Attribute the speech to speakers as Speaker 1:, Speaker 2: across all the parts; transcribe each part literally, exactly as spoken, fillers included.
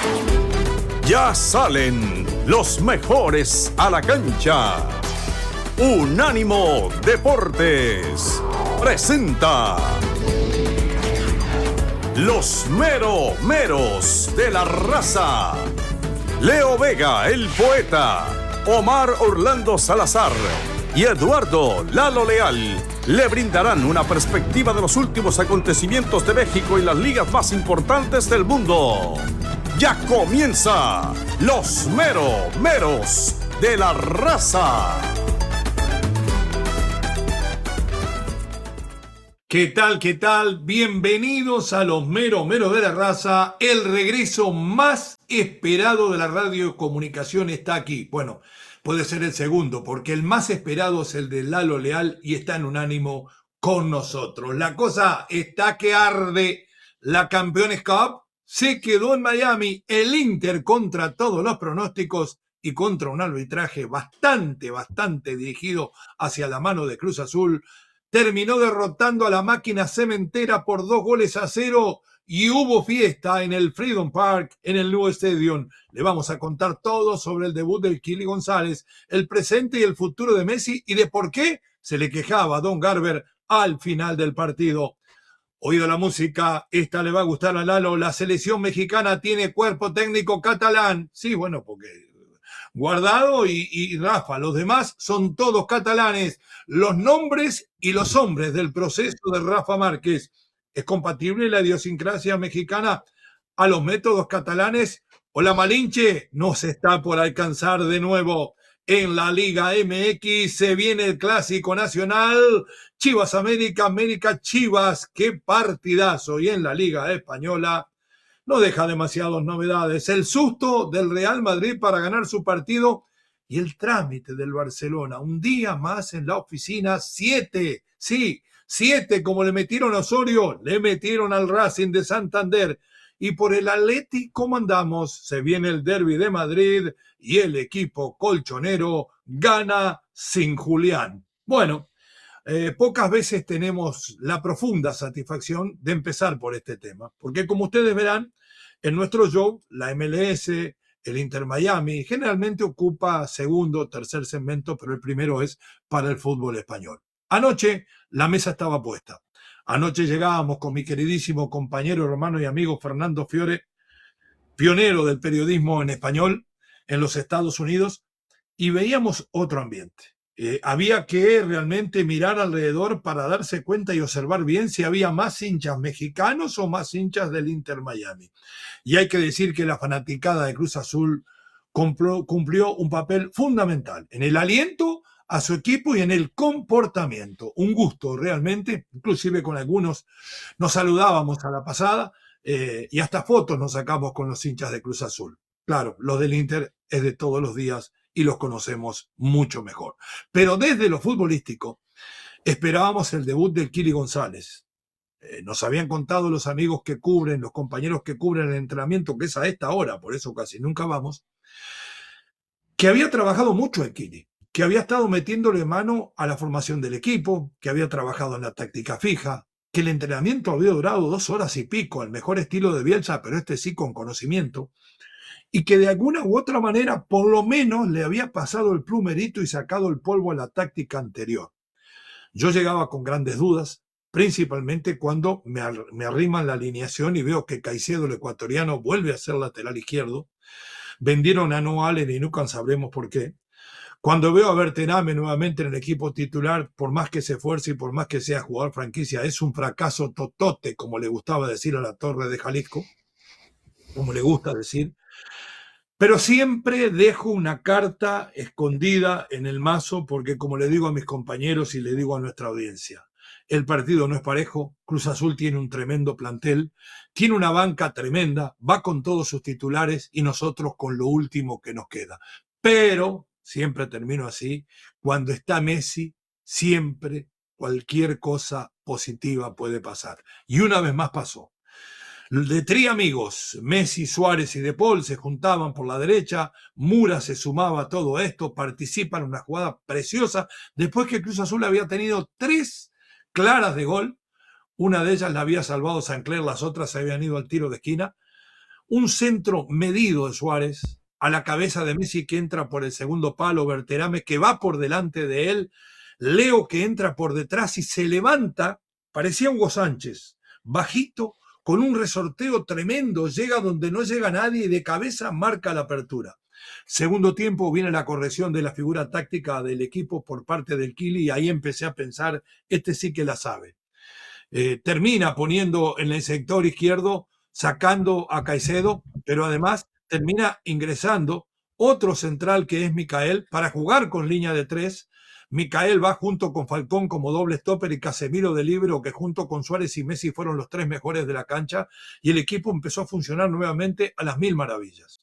Speaker 1: Ya salen los mejores a la cancha. Unánimo Deportes presenta los mero meros de la raza. Leo Vega, el poeta, Omar Orlando Salazar y Eduardo Lalo Leal le brindarán una perspectiva de los últimos acontecimientos de México y las ligas más importantes del mundo. Ya comienza los mero meros de la raza.
Speaker 2: ¿Qué tal? ¿Qué tal? Bienvenidos a los mero meros de la raza. El regreso más esperado de la radiocomunicación está aquí. Bueno, puede ser el segundo, porque el más esperado es el de Lalo Leal y está en Unánimo con nosotros. La cosa está que arde. La Campeones Cup se quedó en Miami. El Inter, contra todos los pronósticos y contra un arbitraje bastante, bastante dirigido hacia la mano de Cruz Azul, terminó derrotando a la máquina cementera por dos goles a cero y hubo fiesta en el Freedom Park, en el nuevo Stadium. Le vamos a contar todo sobre el debut del Kili González, el presente y el futuro de Messi y de por qué se le quejaba a Don Garber al final del partido. Oído la música, esta le va a gustar a Lalo. La selección mexicana tiene cuerpo técnico catalán. Sí, bueno, porque Guardado y, y Rafa, los demás son todos catalanes. Los nombres y los hombres del proceso de Rafa Márquez. ¿Es compatible la idiosincrasia mexicana a los métodos catalanes? O la Malinche nos está por alcanzar de nuevo. En la Liga M X se viene el Clásico Nacional. Chivas América, América Chivas. ¡Qué partidazo! Y en la Liga Española no deja demasiadas novedades. El susto del Real Madrid para ganar su partido y el trámite del Barcelona. Un día más en la oficina. Siete, sí, siete como le metieron a Osorio, le metieron al Racing de Santander. Y por el Atleti, ¿cómo andamos? Se viene el derbi de Madrid y el equipo colchonero gana sin Julián. Bueno, eh, pocas veces tenemos la profunda satisfacción de empezar por este tema, porque como ustedes verán, en nuestro show, la M L S, el Inter Miami, generalmente ocupa segundo o tercer segmento, pero el primero es para el fútbol español. Anoche la mesa estaba puesta. Anoche llegábamos con mi queridísimo compañero, hermano y amigo Fernando Fiore, pionero del periodismo en español en los Estados Unidos, y veíamos otro ambiente. Eh, había que realmente mirar alrededor para darse cuenta y observar bien si había más hinchas mexicanos o más hinchas del Inter Miami. Y hay que decir que la fanaticada de Cruz Azul cumplió, cumplió un papel fundamental en el aliento a su equipo y en el comportamiento. Un gusto realmente, inclusive con algunos nos saludábamos a la pasada eh, y hasta fotos nos sacamos con los hinchas de Cruz Azul. Claro, los del Inter es de todos los días y los conocemos mucho mejor. Pero desde lo futbolístico esperábamos el debut del Kili González. Eh, nos habían contado los amigos que cubren, los compañeros que cubren el entrenamiento, que es a esta hora, por eso casi nunca vamos, que había trabajado mucho el Kili, que había estado metiéndole mano a la formación del equipo, que había trabajado en la táctica fija, que el entrenamiento había durado dos horas y pico, al mejor estilo de Bielsa, pero este sí con conocimiento, y que de alguna u otra manera por lo menos le había pasado el plumerito y sacado el polvo a la táctica anterior. Yo llegaba con grandes dudas, principalmente cuando me, ar- me arriman la alineación y veo que Caicedo, el ecuatoriano, vuelve a ser lateral izquierdo. Vendieron a No Allen y nunca sabremos por qué. Cuando veo a Berterame nuevamente en el equipo titular, por más que se esfuerce y por más que sea jugador franquicia, es un fracaso totote, como le gustaba decir a la Torre de Jalisco, como le gusta decir. Pero siempre dejo una carta escondida en el mazo porque, como le digo a mis compañeros y le digo a nuestra audiencia, el partido no es parejo. Cruz Azul tiene un tremendo plantel, tiene una banca tremenda, va con todos sus titulares y nosotros con lo último que nos queda. Pero, siempre termino así, cuando está Messi, siempre cualquier cosa positiva puede pasar. Y una vez más pasó. De tres amigos, Messi, Suárez y De Paul, se juntaban por la derecha, Mura se sumaba a todo esto, participa en una jugada preciosa, después que Cruz Azul había tenido tres claras de gol, una de ellas la había salvado Sancler, las otras se habían ido al tiro de esquina, un centro medido de Suárez a la cabeza de Messi que entra por el segundo palo, Berterame que va por delante de él, Leo que entra por detrás y se levanta, parecía Hugo Sánchez, bajito, con un resorteo tremendo, llega donde no llega nadie y de cabeza marca la apertura. Segundo tiempo viene la corrección de la figura táctica del equipo por parte del Kili y ahí empecé a pensar, este sí que la sabe. Eh, termina poniendo en el sector izquierdo, sacando a Caicedo, pero además termina ingresando otro central que es Micael para jugar con línea de tres. Micael va junto con Falcón como doble stopper y Casemiro de libero, que junto con Suárez y Messi fueron los tres mejores de la cancha, y el equipo empezó a funcionar nuevamente a las mil maravillas.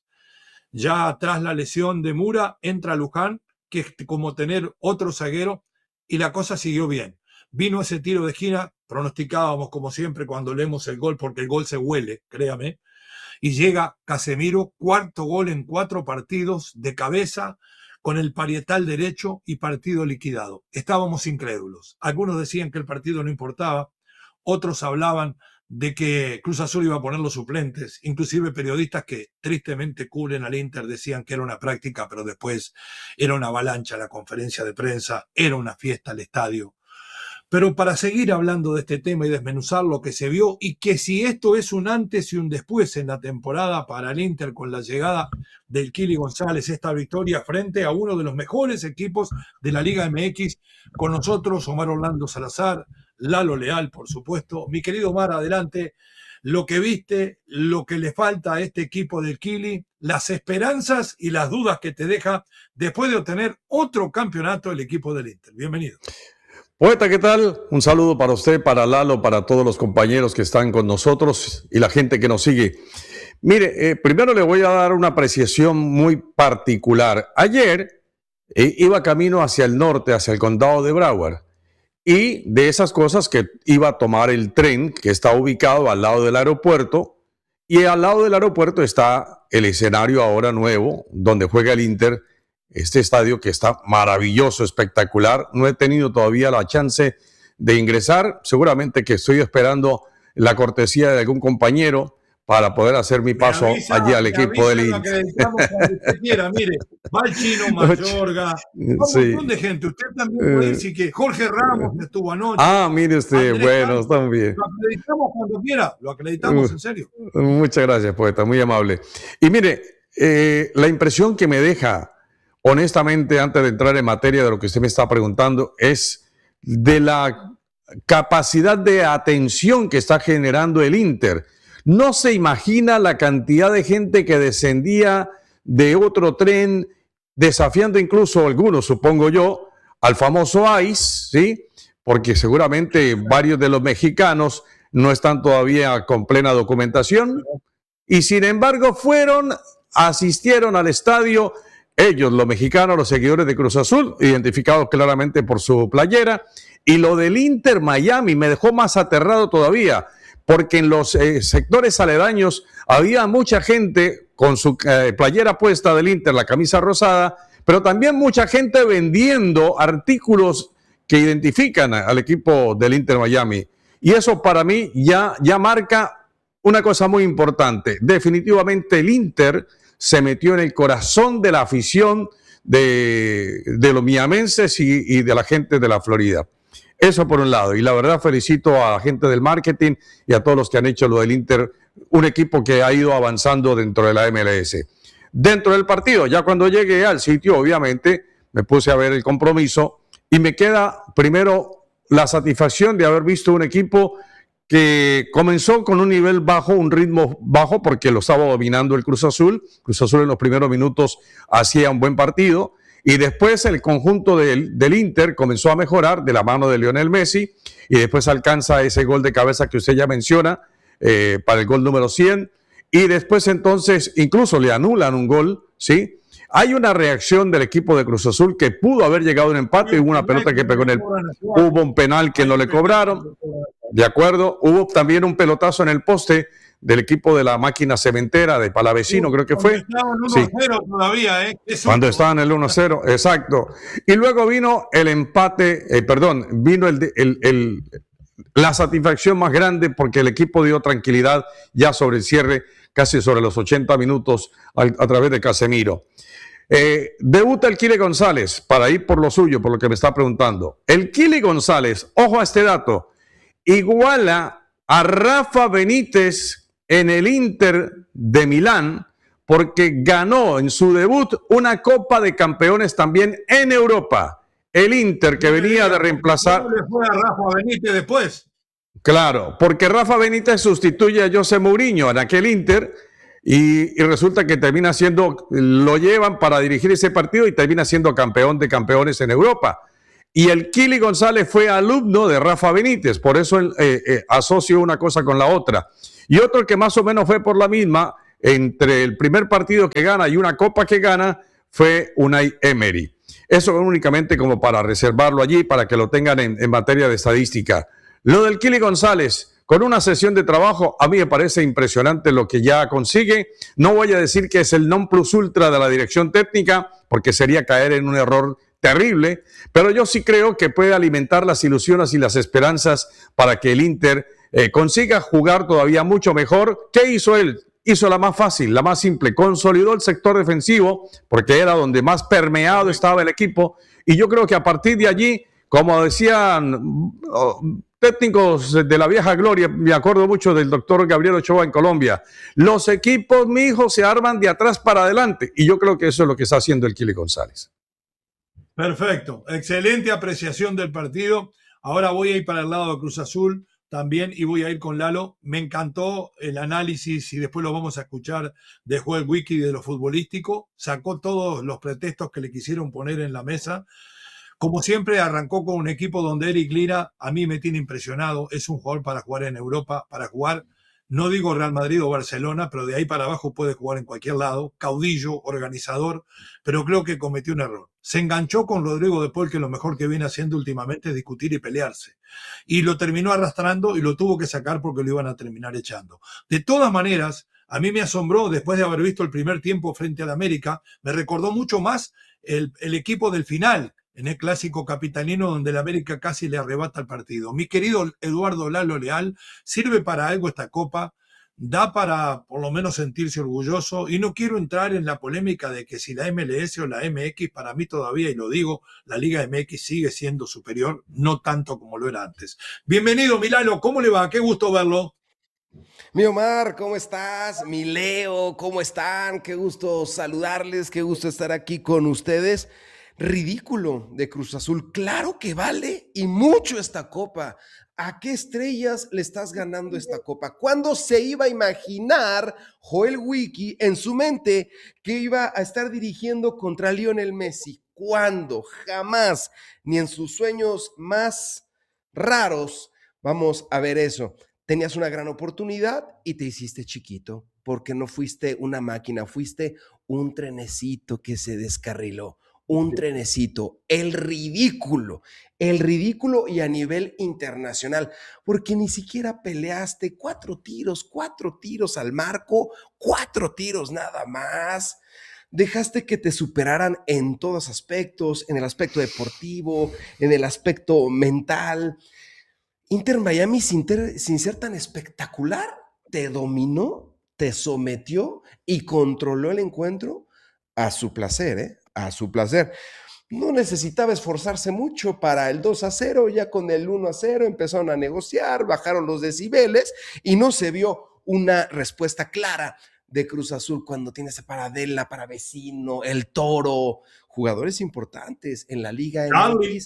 Speaker 2: Ya tras la lesión de Mura entra Luján, que es como tener otro zaguero, y la cosa siguió bien. Vino ese tiro de esquina, pronosticábamos como siempre cuando leemos el gol, porque el gol se huele, créame, y llega Casemiro, cuarto gol en cuatro partidos de cabeza, con el parietal derecho y partido liquidado. Estábamos incrédulos. Algunos decían que el partido no importaba, otros hablaban de que Cruz Azul iba a poner los suplentes, inclusive periodistas que tristemente cubren al Inter decían que era una práctica, pero después era una avalancha la conferencia de prensa, era una fiesta al estadio. Pero para seguir hablando de este tema y desmenuzar lo que se vio y que si esto es un antes y un después en la temporada para el Inter con la llegada del Kili González, esta victoria frente a uno de los mejores equipos de la Liga M X, con nosotros Omar Orlando Salazar, Lalo Leal, por supuesto. Mi querido Omar, adelante. Lo que viste, lo que le falta a este equipo del Kili, las esperanzas y las dudas que te deja después de obtener otro campeonato el equipo del Inter. Bienvenido.
Speaker 3: Poeta, ¿qué tal? Un saludo para usted, para Lalo, para todos los compañeros que están con nosotros y la gente que nos sigue. Mire, eh, primero le voy a dar una apreciación muy particular. Ayer eh, iba camino hacia el norte, hacia el condado de Broward, y de esas cosas que iba a tomar el tren que está ubicado al lado del aeropuerto, y al lado del aeropuerto está el escenario ahora nuevo donde juega el Inter. Este estadio que está maravilloso, espectacular. No he tenido todavía la chance de ingresar. Seguramente que estoy esperando la cortesía de algún compañero para poder hacer mi paso avisa, allí al equipo del Inter.
Speaker 2: Mire, va el Chino Mayorga, un sí. montón de gente. Usted también puede decir que Jorge Ramos estuvo anoche.
Speaker 3: Ah, mire usted, Andrés bueno, Campos, están bien.
Speaker 2: Lo acreditamos cuando quiera, lo acreditamos uh, en serio.
Speaker 3: Muchas gracias, poeta, muy amable. Y mire, eh, la impresión que me deja, honestamente, antes de entrar en materia de lo que usted me está preguntando, es de la capacidad de atención que está generando el Inter. No se imagina la cantidad de gente que descendía de otro tren, desafiando incluso algunos, supongo yo, al famoso ICE, ¿sí? Porque seguramente varios de los mexicanos no están todavía con plena documentación y sin embargo fueron, asistieron al estadio. Ellos, los mexicanos, los seguidores de Cruz Azul, identificados claramente por su playera. Y lo del Inter Miami me dejó más aterrado todavía, porque en los eh, sectores aledaños había mucha gente con su eh, playera puesta del Inter, la camisa rosada, pero también mucha gente vendiendo artículos que identifican al equipo del Inter Miami. Y eso para mí ya, ya marca una cosa muy importante. Definitivamente el Inter se metió en el corazón de la afición de, de los miamenses y, y de la gente de la Florida. Eso por un lado. Y la verdad felicito a la gente del marketing y a todos los que han hecho lo del Inter, un equipo que ha ido avanzando dentro de la M L S. Dentro del partido, ya cuando llegué al sitio, obviamente, me puse a ver el compromiso y me queda primero la satisfacción de haber visto un equipo que comenzó con un nivel bajo, un ritmo bajo, porque lo estaba dominando el Cruz Azul. Cruz Azul en los primeros minutos hacía un buen partido, y después el conjunto del, del Inter comenzó a mejorar de la mano de Lionel Messi, y después alcanza ese gol de cabeza que usted ya menciona, eh, para el gol número cien, y después entonces incluso le anulan un gol, ¿sí? Hay una reacción del equipo de Cruz Azul que pudo haber llegado a un empate, hubo una pelota que pegó en el... Hubo un penal que no le cobraron, de acuerdo, hubo también un pelotazo en el poste del equipo de la máquina cementera de Palavecino, creo que fue.
Speaker 2: Sí. Todavía, ¿eh?
Speaker 3: Cuando estaban en el uno cero, exacto. Y luego vino el empate, eh, perdón, vino el, el, el, la satisfacción más grande porque el equipo dio tranquilidad ya sobre el cierre casi sobre los ochenta minutos a, a través de Casemiro. Eh, debuta el Kili González, para ir por lo suyo, por lo que me está preguntando. El Kili González, ojo a este dato, iguala a Rafa Benítez en el Inter de Milán, porque ganó en su debut una Copa de Campeones también en Europa. El Inter, que venía de reemplazar...
Speaker 2: ¿Cómo le fue a Rafa Benítez después?
Speaker 3: Claro, porque Rafa Benítez sustituye a José Mourinho en aquel Inter y, y resulta que termina siendo, lo llevan para dirigir ese partido y termina siendo campeón de campeones en Europa. Y el Kili González fue alumno de Rafa Benítez, por eso él, eh, eh, asoció una cosa con la otra. Y otro que más o menos fue por la misma, entre el primer partido que gana y una copa que gana, fue Unai Emery. Eso únicamente como para reservarlo allí, para que lo tengan en, en materia de estadística. Lo del Kili González, con una sesión de trabajo, a mí me parece impresionante lo que ya consigue. No voy a decir que es el non plus ultra de la dirección técnica, porque sería caer en un error terrible, pero yo sí creo que puede alimentar las ilusiones y las esperanzas para que el Inter eh, consiga jugar todavía mucho mejor. ¿Qué hizo él? Hizo la más fácil, la más simple, consolidó el sector defensivo, porque era donde más permeado estaba el equipo, y yo creo que a partir de allí, como decían oh, técnicos de la vieja gloria, me acuerdo mucho del doctor Gabriel Ochoa en Colombia, los equipos, mi hijo, se arman de atrás para adelante, y yo creo que eso es lo que está haciendo el Kili González.
Speaker 2: Perfecto, excelente apreciación del partido. Ahora voy a ir para el lado de Cruz Azul también y voy a ir con Lalo. Me encantó el análisis y después lo vamos a escuchar de Joel Wiki de lo futbolístico. Sacó todos los pretextos que le quisieron poner en la mesa. Como siempre, arrancó con un equipo donde Eric Lira a mí me tiene impresionado. Es un jugador para jugar en Europa, para jugar, no digo Real Madrid o Barcelona, pero de ahí para abajo puede jugar en cualquier lado. Caudillo, organizador, pero creo que cometió un error. Se enganchó con Rodrigo de Paul, que lo mejor que viene haciendo últimamente es discutir y pelearse. Y lo terminó arrastrando y lo tuvo que sacar porque lo iban a terminar echando. De todas maneras, a mí me asombró, después de haber visto el primer tiempo frente al América, me recordó mucho más el, el equipo del final, en el clásico capitalino donde el América casi le arrebata el partido. Mi querido Eduardo Lalo Leal, sirve para algo esta copa, da para por lo menos sentirse orgulloso, y no quiero entrar en la polémica de que si la M L S o la M X, para mí todavía, y lo digo, la Liga M X sigue siendo superior, no tanto como lo era antes. Bienvenido, Milano, ¿cómo le va? Qué gusto verlo.
Speaker 4: Mi Omar, ¿cómo estás? Mi Leo, ¿cómo están? Qué gusto saludarles, qué gusto estar aquí con ustedes. Ridículo de Cruz Azul, claro que vale y mucho esta copa. ¿A qué estrellas le estás ganando esta copa? ¿Cuándo se iba a imaginar Joel Wiki en su mente que iba a estar dirigiendo contra Lionel Messi? ¿Cuándo? Jamás, ni en sus sueños más raros vamos a ver eso. Tenías una gran oportunidad y te hiciste chiquito, porque no fuiste una máquina, fuiste un trenecito que se descarriló. Un trenecito, el ridículo, el ridículo y a nivel internacional, porque ni siquiera peleaste cuatro tiros, cuatro tiros al marco, cuatro tiros nada más. Dejaste que te superaran en todos aspectos, en el aspecto deportivo, en el aspecto mental. Inter Miami, sin, ter, sin ser tan espectacular, te dominó, te sometió y controló el encuentro a su placer, ¿eh? A su placer. No necesitaba esforzarse mucho para el dos a cero, ya con el uno a cero empezaron a negociar, bajaron los decibeles y no se vio una respuesta clara de Cruz Azul cuando tienes a Paradela, para Vecino, el Toro, jugadores importantes en la Liga M X.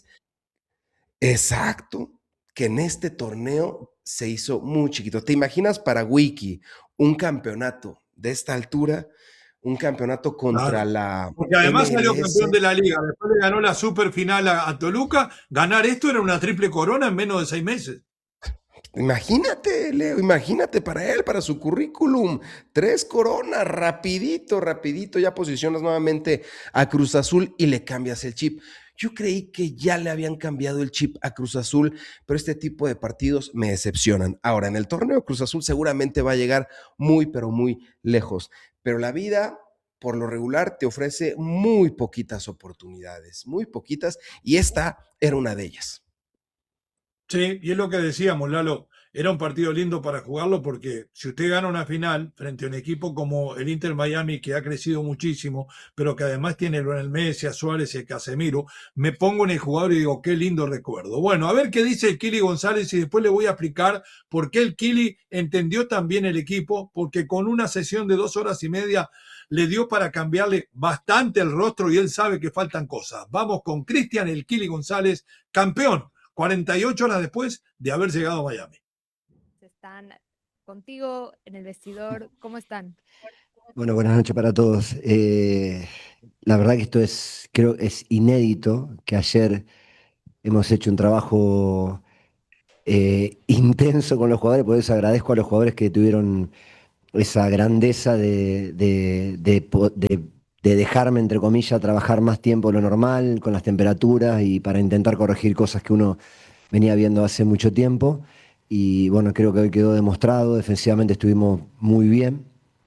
Speaker 4: Exacto, que en este torneo se hizo muy chiquito. ¿Te imaginas para Wiki un campeonato de esta altura? Un campeonato contra claro, la
Speaker 2: porque además M L S. Salió campeón de la Liga, después le ganó la super final a, a Toluca. Ganar esto era una triple corona en menos de seis meses.
Speaker 4: Imagínate, Leo, imagínate para él, para su currículum, tres coronas, rapidito, rapidito, ya posicionas nuevamente a Cruz Azul y le cambias el chip. Yo creí que ya le habían cambiado el chip a Cruz Azul, pero este tipo de partidos me decepcionan. Ahora, en el torneo Cruz Azul seguramente va a llegar muy, pero muy lejos. Pero la vida, por lo regular, te ofrece muy poquitas oportunidades, muy poquitas, y esta era una de ellas.
Speaker 2: Sí, y es lo que decíamos, Lalo. era un partido lindo para jugarlo porque si usted gana una final frente a un equipo como el Inter Miami, que ha crecido muchísimo, pero que además tiene a Lionel Messi, a Suárez y a Casemiro, me pongo en el jugador y digo, qué lindo recuerdo. Bueno, a ver qué dice el Kili González y después le voy a explicar por qué el Kili entendió también el equipo, porque con una sesión de dos horas y media le dio para cambiarle bastante el rostro y él sabe que faltan cosas. Vamos con Cristian el Kili González, campeón, cuarenta y ocho horas después de haber llegado a Miami.
Speaker 5: Están contigo en el vestidor, ¿cómo están?
Speaker 6: Bueno, buenas noches para todos. Eh, la verdad que esto es, creo, es inédito, que ayer hemos hecho un trabajo eh, intenso con los jugadores, por eso agradezco a los jugadores que tuvieron esa grandeza de, de, de, de, de dejarme, entre comillas, trabajar más tiempo de lo normal, con las temperaturas y para intentar corregir cosas que uno venía viendo hace mucho tiempo. Y bueno, creo que hoy quedó demostrado, defensivamente estuvimos muy bien.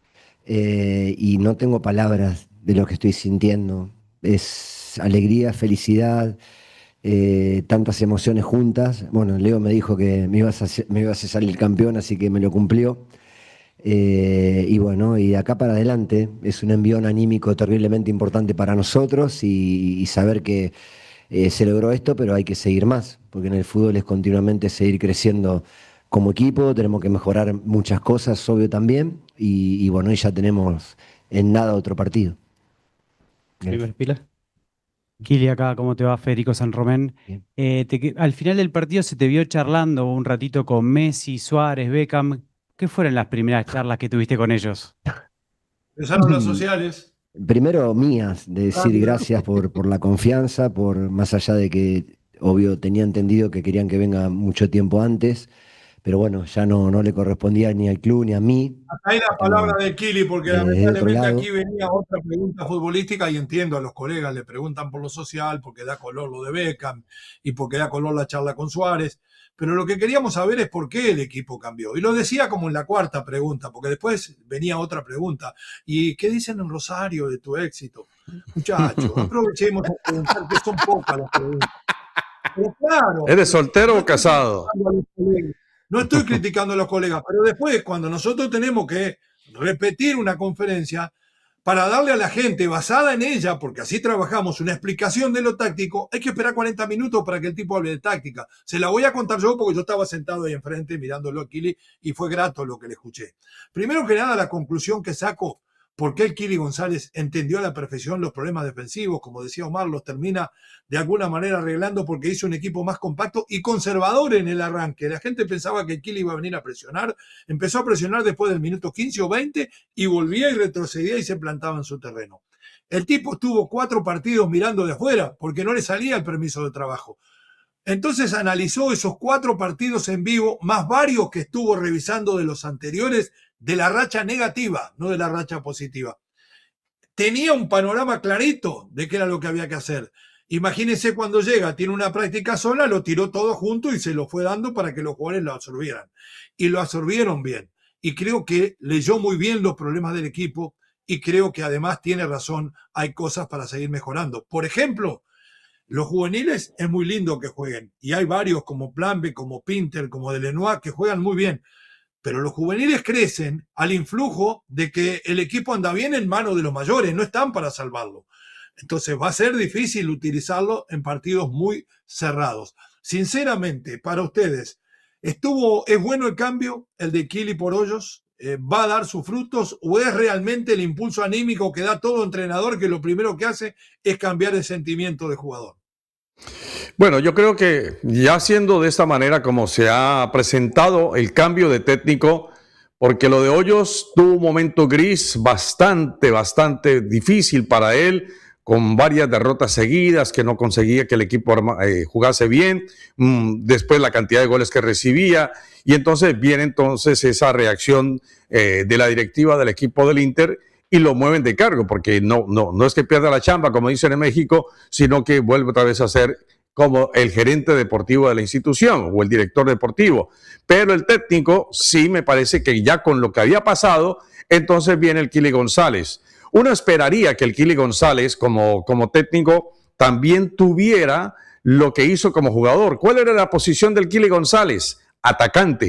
Speaker 6: Eh, y no tengo palabras de lo que estoy sintiendo. Es alegría, felicidad, eh, tantas emociones juntas. Bueno, Leo me dijo que me ibas a hacer, me ibas a salir campeón, así que me lo cumplió. Eh, y bueno, y de acá para adelante es un envión anímico terriblemente importante para nosotros y, y saber que eh, se logró esto, pero hay que seguir más, porque en el fútbol es continuamente seguir creciendo como equipo, tenemos que mejorar muchas cosas, obvio también, y, y bueno, y ya tenemos en nada otro partido.
Speaker 7: Pila. Kili acá, ¿cómo te va? Federico San Román. Eh, te, al final del partido se te vio charlando un ratito con Messi, Suárez, Beckham. ¿Qué fueron las primeras charlas que tuviste con ellos?
Speaker 2: Empezaron las sociales.
Speaker 6: Primero mías, de decir gracias por, por la confianza, por más allá de que, obvio, tenía entendido que querían que venga mucho tiempo antes, pero bueno, ya no, no le correspondía ni al club ni a mí.
Speaker 2: Acá hay la palabra de Kili, porque
Speaker 6: Eh,
Speaker 2: lamentablemente
Speaker 6: lado.
Speaker 2: aquí venía otra pregunta futbolística y entiendo a los colegas, le preguntan por lo social, porque da color lo de Beckham y porque da color la charla con Suárez, pero lo que queríamos saber es por qué el equipo cambió. Y lo decía como en la cuarta pregunta, porque después venía otra pregunta. ¿Y qué dicen en Rosario de tu éxito? Muchachos, aprovechemos a preguntar, que son pocas las preguntas. Pero claro.
Speaker 3: ¿Eres soltero o casado?
Speaker 2: No estoy criticando a los colegas, pero después cuando nosotros tenemos que repetir una conferencia para darle a la gente, basada en ella, porque así trabajamos, una explicación de lo táctico, hay que esperar cuarenta minutos para que el tipo hable de táctica. Se la voy a contar yo porque yo estaba sentado ahí enfrente mirándolo a Kili y fue grato lo que le escuché. Primero que nada, la conclusión que saco, por qué el Kili González entendió a la perfección los problemas defensivos, como decía Omar, los termina de alguna manera arreglando porque hizo un equipo más compacto y conservador en el arranque. La gente pensaba que el Kili iba a venir a presionar, empezó a presionar después del minuto quince o veinte y volvía y retrocedía y se plantaba en su terreno. El tipo estuvo cuatro partidos mirando de afuera porque no le salía el permiso de trabajo. Entonces analizó esos cuatro partidos en vivo, más varios que estuvo revisando de los anteriores, de la racha negativa, no de la racha positiva. Tenía un panorama clarito de qué era lo que había que hacer. Imagínense cuando llega, tiene una práctica sola, lo tiró todo junto y se lo fue dando para que los jugadores lo absorbieran. Y lo absorbieron bien. Y creo que leyó muy bien los problemas del equipo y creo que además tiene razón, hay cosas para seguir mejorando. Por ejemplo, los juveniles es muy lindo que jueguen. Y hay varios como Planbe, como Pinter, como Delenois que juegan muy bien. Pero los juveniles crecen al influjo de que el equipo anda bien en manos de los mayores, no están para salvarlo. Entonces va a ser difícil utilizarlo en partidos muy cerrados. Sinceramente, para ustedes, ¿estuvo, es bueno el cambio, el de Kili por Hoyos? Eh, ¿Va a dar sus frutos o es realmente el impulso anímico que da todo entrenador que lo primero que hace es cambiar el sentimiento de jugador?
Speaker 3: Bueno, yo creo que ya siendo de esta manera como se ha presentado el cambio de técnico, porque lo de Hoyos tuvo un momento gris bastante, bastante difícil para él, con varias derrotas seguidas, que no conseguía que el equipo eh, jugase bien, mm, después la cantidad de goles que recibía, y entonces viene entonces esa reacción eh, de la directiva del equipo del Inter, y lo mueven de cargo, porque no, no, no es que pierda la chamba, como dicen en México, sino que vuelve otra vez a ser como el gerente deportivo de la institución o el director deportivo. Pero el técnico sí me parece que ya con lo que había pasado, entonces viene el Kili González. Uno esperaría que el Kili González como, como técnico también tuviera lo que hizo como jugador. ¿Cuál era la posición del Kili González? Atacante.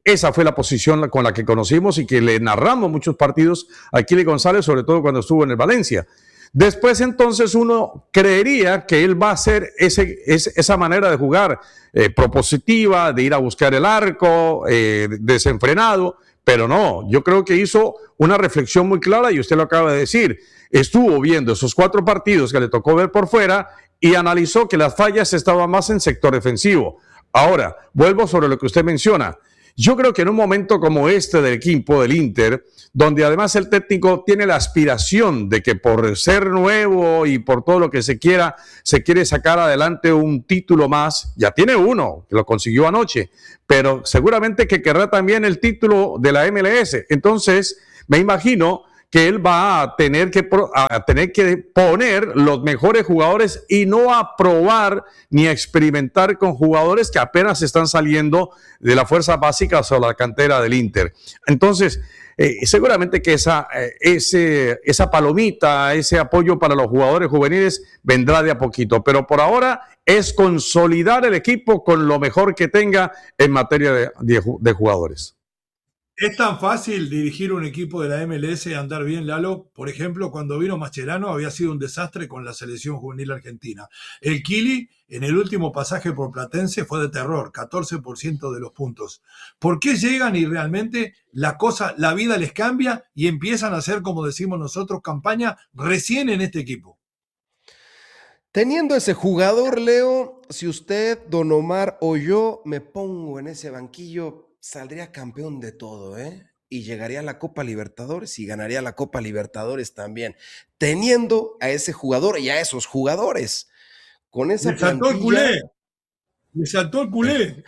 Speaker 3: esa fue la posición con la que conocimos y que le narramos muchos partidos a Kili González, sobre todo cuando estuvo en el Valencia. Después entonces uno creería que él va a hacer ese, ese, esa manera de jugar eh, propositiva, de ir a buscar el arco, eh, desenfrenado, pero no, yo creo que hizo una reflexión muy clara y usted lo acaba de decir. Estuvo viendo esos cuatro partidos que le tocó ver por fuera y analizó que las fallas estaban más en sector defensivo. Ahora, vuelvo sobre lo que usted menciona. Yo creo que en un momento como este del equipo del Inter, donde además el técnico tiene la aspiración de que por ser nuevo y por todo lo que se quiera, se quiere sacar adelante un título más, ya tiene uno, que lo consiguió anoche, pero seguramente que querrá también el título de la M L S. Entonces, me imagino que él va a tener que, a tener que poner los mejores jugadores y no a probar ni a experimentar con jugadores que apenas están saliendo de la fuerza básica o la cantera del Inter. Entonces, eh, seguramente que esa, eh, ese, esa palomita, ese apoyo para los jugadores juveniles vendrá de a poquito, pero por ahora es consolidar el equipo con lo mejor que tenga en materia de, de, de jugadores.
Speaker 2: ¿Es tan fácil dirigir un equipo de la M L S y andar bien, Lalo? Por ejemplo, cuando vino Mascherano había sido un desastre con la selección juvenil argentina. El Kili, en el último pasaje por Platense, fue de terror, catorce por ciento de los puntos. ¿Por qué llegan y realmente la cosa, la vida les cambia y empiezan a hacer, como decimos nosotros, campaña recién en este equipo?
Speaker 4: Teniendo ese jugador, Leo, si usted, Don Omar o yo me pongo en ese banquillo, saldría campeón de todo, ¿eh? Y llegaría a la Copa Libertadores y ganaría la Copa Libertadores también, teniendo a ese jugador y a esos jugadores. Con esa
Speaker 2: ¡Me saltó el culé! ¡Me saltó el culé!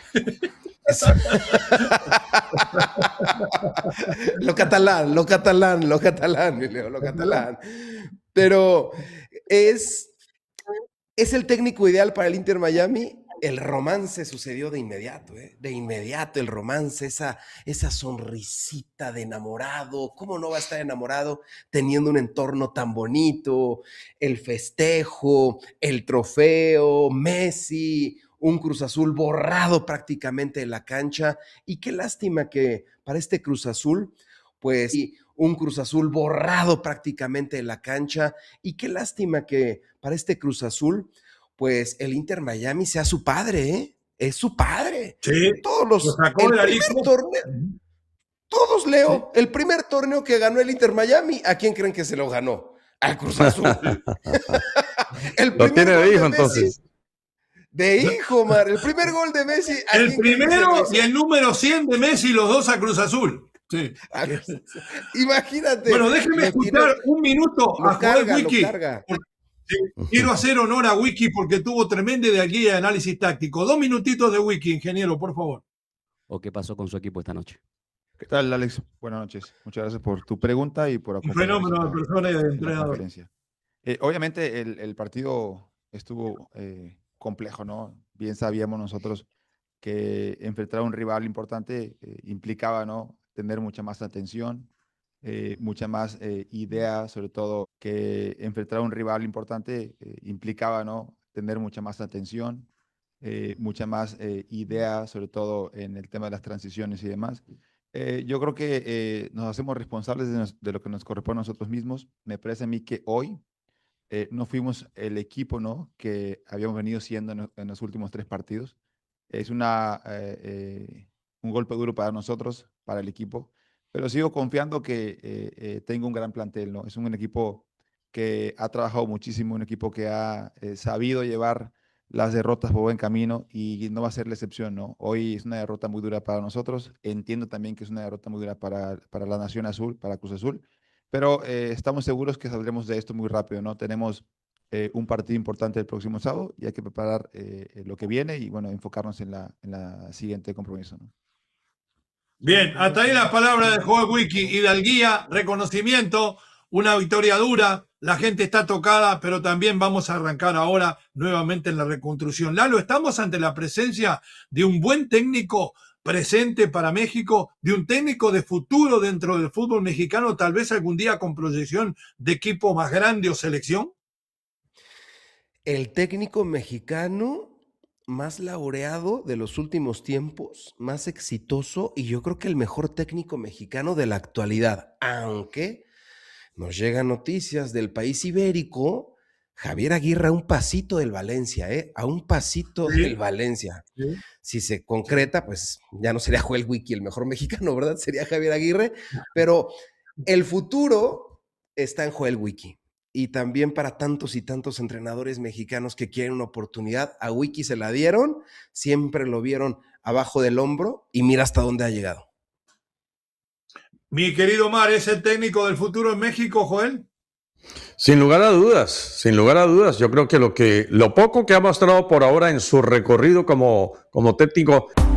Speaker 4: Lo catalán, lo catalán, lo catalán, Leo, lo catalán. Pero es, es el técnico ideal para el Inter Miami. El romance sucedió de inmediato, ¿eh? De inmediato el romance, esa, esa sonrisita de enamorado. ¿Cómo no va a estar enamorado teniendo un entorno tan bonito? El festejo, el trofeo, Messi, un Cruz Azul borrado prácticamente de la cancha. Y qué lástima que para este Cruz Azul, pues un Cruz Azul borrado prácticamente de la cancha. Y qué lástima que para este Cruz Azul, pues el Inter Miami sea su padre, ¿eh? Es su padre.
Speaker 2: Sí,
Speaker 4: todos los,
Speaker 2: lo sacó
Speaker 4: el
Speaker 2: de la
Speaker 4: primer
Speaker 2: Liga.
Speaker 4: torneo, todos, Leo,
Speaker 2: Sí.
Speaker 4: el primer torneo que ganó el Inter Miami, ¿a quién creen que se lo ganó? Al Cruz Azul. El
Speaker 3: Lo tiene de hijo, entonces.
Speaker 4: De hijo, Mar. El primer gol de Messi. ¿a
Speaker 2: El
Speaker 4: quién creen que se
Speaker 2: primero
Speaker 4: lo hizo?
Speaker 2: y el número cien de Messi, los dos a Cruz Azul. Sí.
Speaker 4: Imagínate.
Speaker 2: Bueno, déjenme
Speaker 4: Lo
Speaker 2: escuchar
Speaker 4: tiene-
Speaker 2: un minuto
Speaker 4: Lo
Speaker 2: a Joel
Speaker 4: carga, lo
Speaker 2: Wiki.
Speaker 4: carga.
Speaker 2: Sí, quiero hacer honor a Wiki porque tuvo tremenda guía de análisis táctico. Dos minutitos de Wiki, ingeniero, por favor.
Speaker 8: ¿O qué pasó con su equipo esta noche?
Speaker 9: ¿Qué tal, Alex? Buenas noches. Muchas gracias por tu pregunta y por
Speaker 2: Un
Speaker 9: acompañarnos
Speaker 2: fenómeno de
Speaker 9: en la-
Speaker 2: persona y de
Speaker 9: en la
Speaker 2: entrenador.
Speaker 9: conferencia. Eh, obviamente el, el partido estuvo eh, complejo, ¿no? Bien sabíamos nosotros que enfrentar a un rival importante eh, implicaba, ¿no?, tener mucha más atención, eh, mucha más eh, idea, sobre todo que enfrentar a un rival importante eh, implicaba, ¿no?, tener mucha más atención, eh, mucha más eh, idea, sobre todo en el tema de las transiciones y demás. Eh, yo creo que eh, nos hacemos responsables de, nos- de lo que nos corresponde a nosotros mismos. Me parece a mí que hoy eh, no fuimos el equipo, ¿no?, que habíamos venido siendo en, en los últimos tres partidos. Es una, eh, eh, un golpe duro para nosotros, para el equipo, pero sigo confiando que eh, eh, tengo un gran plantel, ¿no? Es un equipo que ha trabajado muchísimo, un equipo que ha eh, sabido llevar las derrotas por buen camino y no va a ser la excepción, ¿no? Hoy es una derrota muy dura para nosotros. Entiendo también que es una derrota muy dura para, para la Nación Azul, para Cruz Azul, pero eh, estamos seguros que saldremos de esto muy rápido, ¿no? Tenemos eh, un partido importante el próximo sábado y hay que preparar eh, lo que viene y, bueno, enfocarnos en la, en la siguiente compromiso, ¿no?
Speaker 2: Bien, hasta ahí la palabra de Joel Wiki. Hidalguía, reconocimiento, una victoria dura. La gente está tocada, pero también vamos a arrancar ahora nuevamente en la reconstrucción. Lalo, estamos ante la presencia de un buen técnico presente para México, de un técnico de futuro dentro del fútbol mexicano, tal vez algún día con proyección de equipo más grande o selección.
Speaker 4: El técnico mexicano más laureado de los últimos tiempos, más exitoso y yo creo que el mejor técnico mexicano de la actualidad. Aunque nos llegan noticias del país ibérico, Javier Aguirre a un pasito del Valencia, ¿eh? A un pasito
Speaker 2: Sí.
Speaker 4: del Valencia.
Speaker 2: Sí.
Speaker 4: Si se concreta, pues ya no sería Joel Wiki el mejor mexicano, ¿verdad? Sería Javier Aguirre, pero el futuro está en Joel Wiki. Y también para tantos y tantos entrenadores mexicanos que quieren una oportunidad, a Wiki se la dieron, siempre lo vieron abajo del hombro y mira hasta dónde ha llegado.
Speaker 2: Mi querido Omar, ¿es el técnico del futuro en México, Joel?
Speaker 3: Sin lugar a dudas, sin lugar a dudas, yo creo que lo que lo poco que ha mostrado por ahora en su recorrido como, como técnico